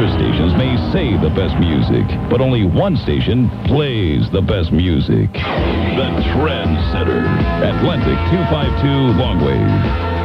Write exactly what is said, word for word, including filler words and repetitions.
Other stations may say the best music, but only one station plays the best music. The Trendsetter, Atlantic two fifty-two Longwave.